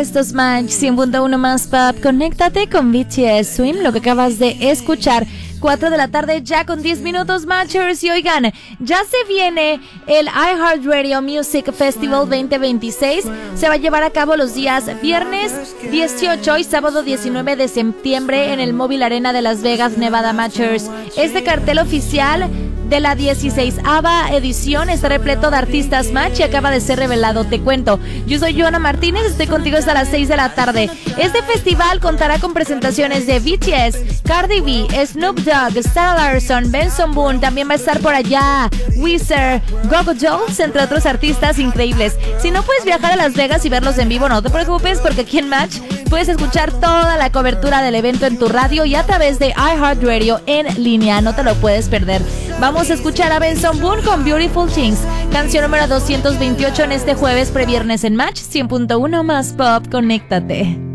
Estos Match 100.1 más pop. Conéctate con BTS Swim, lo que acabas de escuchar. 4 de la tarde ya con 10 minutos, Matchers. Y oigan, ya se viene el iHeartRadio Music Festival 2026. Se va a llevar a cabo los días viernes 18 y sábado 19 de septiembre en el Mobile Arena de Las Vegas, Nevada, Matchers. Este cartel oficial de la 16ª edición está repleto de artistas Match y acaba de ser revelado. Te cuento, yo soy Joana Martínez, estoy contigo hasta las 6 de la tarde. Este festival contará con presentaciones de BTS, Cardi B, Snoop Dogg, Sarah Larsson, Benson Boone, también va a estar por allá Weezer, Go-Go Dolls, entre otros artistas increíbles. Si no puedes viajar a Las Vegas y verlos en vivo, no te preocupes, porque aquí en Match puedes escuchar toda la cobertura del evento en tu radio y a través de iHeartRadio en línea, no te lo puedes perder. Vamos a escuchar a Benson Boone con Beautiful Things, canción número 228 en este jueves previernes en Match 100.1 más pop. Conéctate.